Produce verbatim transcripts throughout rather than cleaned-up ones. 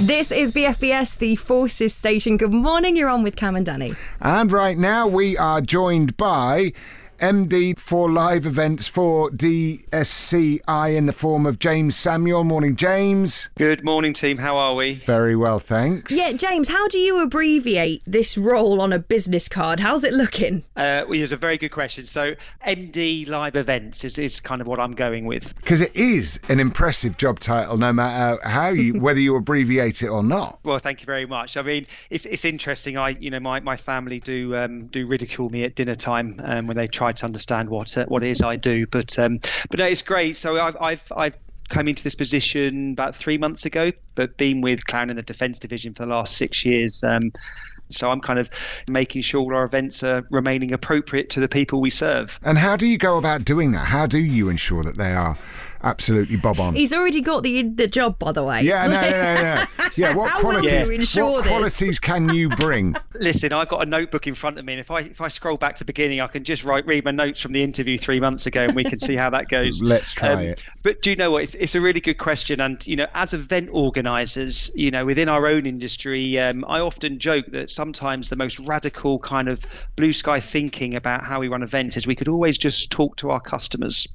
This is B F B S, the Forces Station. Good morning, you're on with Cam and Danny. And right now we are joined by M D for live events for D S C I in the form of James Samuel. Morning, James. Good morning, team. How are we? Very well, thanks. Yeah, James, how do you abbreviate this role on a business card? How's it looking? Uh, well, it's a very good question. So M D live events is, is kind of what I'm going with. Because it is an impressive job title, no matter how you, whether you abbreviate it or not. Well, thank you very much. I mean, it's it's interesting. I, you know, my, my family do um, do ridicule me at dinner time um, when they try to understand what uh, what it is I do, but um, but no, it's great. So I've I've I've come into this position about three months ago, but been with Clarendon in the Defence Division for the last six years. Um, so I'm kind of making sure all our events are remaining appropriate to the people we serve. And how do you go about doing that? How do you ensure that they are absolutely bob on? He's already got the the job, by the way. Yeah, no, no, no, no. Yeah, what, How qualities, will you ensure what this? qualities can you bring? Listen, I've got a notebook in front of me, and if I if I scroll back to the beginning, I can just write read my notes from the interview three months ago, and we can see how that goes. Let's try um, it. But do you know what? It's it's a really good question, and you know, as event organisers, you know, within our own industry, um, I often joke that sometimes the most radical kind of blue sky thinking about how we run events is we could always just talk to our customers.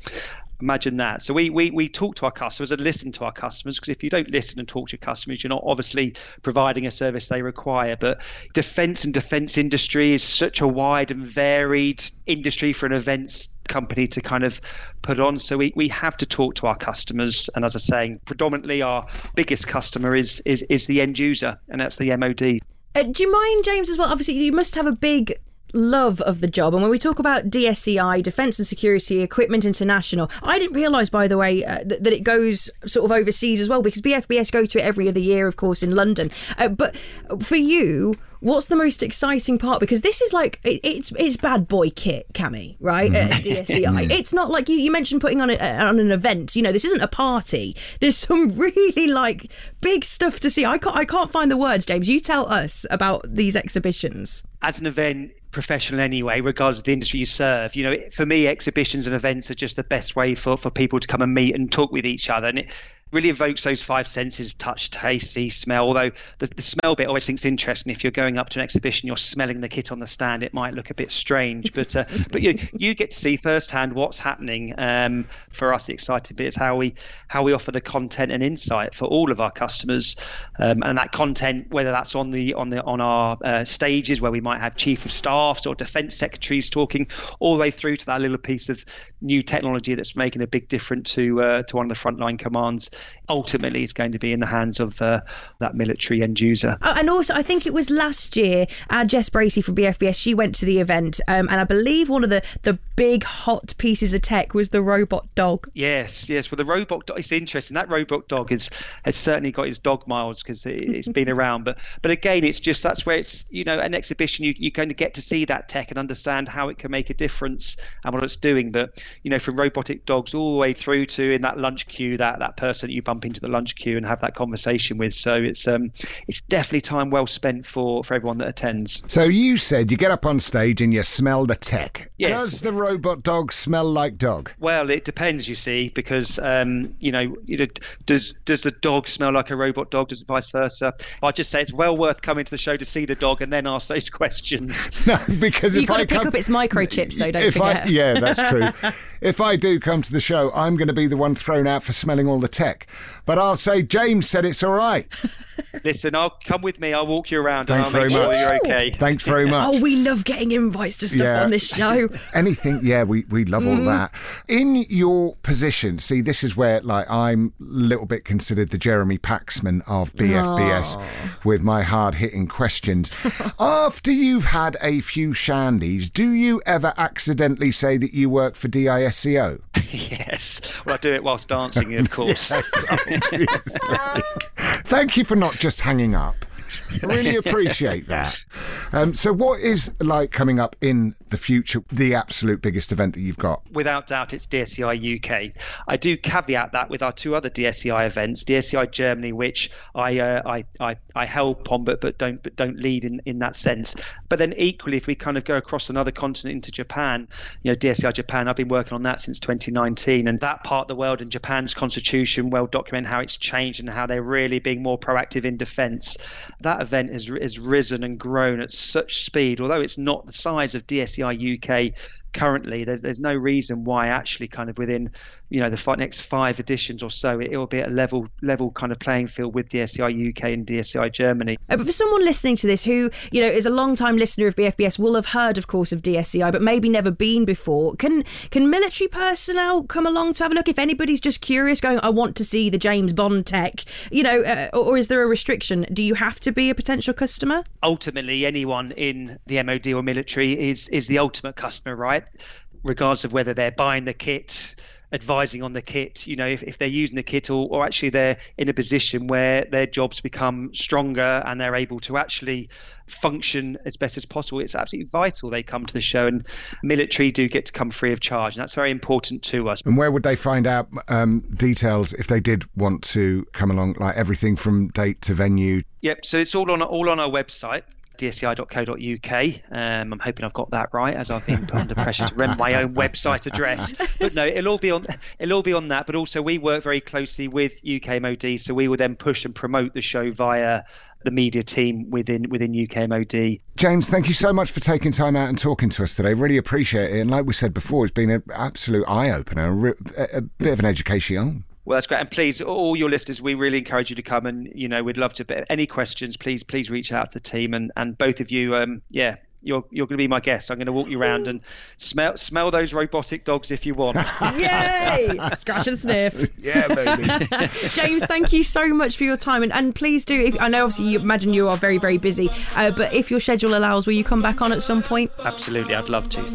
Imagine that. So we, we we talk to our customers and listen to our customers, because if you don't listen and talk to your customers, you're not obviously providing a service they require. But defence and defence industry is such a wide and varied industry for an events company to kind of put on. So we, we have to talk to our customers. And as I was saying, predominantly our biggest customer is is is the end user, and that's the M O D. Uh, do you mind, James, as well? Obviously, you must have a big love of the job, and when we talk about D S C I, Defence and Security Equipment International, I didn't realise, by the way, uh, th- that it goes sort of overseas as well, because B F B S go to it every other year, of course, in London. Uh, but for you, what's the most exciting part? Because this is like, it, it's it's bad boy kit, Cammy, right, at D S C I. It's not like, you, you mentioned putting on, a, on an event, you know, this isn't a party. There's some really, like, big stuff to see. I can't, I can't find the words, James. You tell us about these exhibitions. As an event professional anyway, regardless of the industry you serve, you know, for me, exhibitions and events are just the best way for, for people to come and meet and talk with each other. And it really evokes those five senses: touch, taste, see, smell. Although the, the smell bit I always think's interesting. If you're going up to an exhibition, you're smelling the kit on the stand, it might look a bit strange. But uh, but you you get to see firsthand what's happening. Um, for us, the exciting bit is how we how we offer the content and insight for all of our customers, um, and that content, whether that's on the on the on our uh, stages where we might have chief of staffs or defence secretaries talking, all the way through to that little piece of new technology that's making a big difference to uh, to one of the frontline commands. Ultimately, it's going to be in the hands of uh, that military end user. Oh, and also, I think it was last year, our Jess Bracey from B F B S, she went to the event, um, and I believe one of the, the big hot pieces of tech was the robot dog. Yes, yes. Well, the robot dog, it's interesting. That robot dog is, has certainly got his dog miles, because it, it's been around. But but again, it's just, that's where it's, you know, an exhibition, you, you're going to get to see that tech and understand how it can make a difference and what it's doing. But, you know, from robotic dogs all the way through to in that lunch queue, that, that person that you bump into the lunch queue and have that conversation with. So it's um it's definitely time well spent for for everyone that attends. So you said you get up on stage and you smell the tech. Yes. Does the robot dog smell like dog? Well, it depends, you see, because um you know, you know, does does the dog smell like a robot dog? Does it vice versa? I'd just say it's well worth coming to the show to see the dog and then ask those questions. No, because You've if got I to pick come, up its microchips, though, don't if forget. I, yeah, that's true. If I do come to the show, I'm going to be the one thrown out for smelling all the tech. But I'll say James said it's all right. Listen, I'll come with me. I'll walk you around. Thanks and I'll make very sure much. you're okay. Thanks very much. Oh, we love getting invites to stuff Yeah. on this show. Anything, yeah, we, we love all that. In your position, see, this is where, like, I'm a little bit considered the Jeremy Paxman of B F B S with my hard-hitting questions. After you've had a few shandies, do you ever accidentally say that you work for D I S C O? Yes. Well, I do it whilst dancing, of course. Yes, obviously. Thank you for not just hanging up. I really appreciate that. Um, so what is like coming up in the future, the absolute biggest event that you've got? Without doubt, it's D S E I U K. I do caveat that with our two other D S E I events, D S E I Germany, which I uh, I, I I help on, but but don't but don't lead in, in that sense. But then equally, if we kind of go across another continent into Japan, you know, D S E I Japan, I've been working on that since twenty nineteen, and that part of the world and Japan's constitution well document how it's changed and how they're really being more proactive in defence. That event has has risen and grown at such speed, although it's not the size of D S E I U K currently. There's there's no reason why actually kind of within, you know, the f- next five editions or so, it, it will be at a level level kind of playing field with D S E I U K and D S E I Germany. Uh, but for someone listening to this who, you know, is a long time listener of B F B S, will have heard, of course, of D S E I, but maybe never been before, can can military personnel come along to have a look? If anybody's just curious, going, I want to see the James Bond tech, you know, uh, or, or is there a restriction? Do you have to be a potential customer? Ultimately, anyone in the M O D or military is is the ultimate customer, right? Regardless of whether they're buying the kit, advising on the kit, you know, if, if they're using the kit, or, or actually they're in a position where their jobs become stronger and they're able to actually function as best as possible, it's absolutely vital they come to the show, and military do get to come free of charge, and that's very important to us. And where would they find out um, details if they did want to come along, like everything from date to venue? Yep, so it's all on all on our website, D S E I dot co dot U K. Um, I'm hoping I've got that right, as I've been put under pressure to remember my own website address. But no, it'll all be on it'll all be on that. But also, we work very closely with U K M O D, so we will then push and promote the show via the media team within within U K M O D. James, thank you so much for taking time out and talking to us today. Really appreciate it. And like we said before, it's been an absolute eye opener, a, a bit of an education. Well, that's great. And please, all your listeners, we really encourage you to come, and, you know, we'd love to, but any questions, please, please reach out to the team, and, and both of you, um, yeah, you're you're going to be my guest. I'm going to walk you around and smell smell those robotic dogs if you want. Yay! Scratch and sniff. Yeah, baby. James, thank you so much for your time, and, and please do, if, I know obviously you imagine you are very, very busy, uh, but if your schedule allows, will you come back on at some point? Absolutely, I'd love to.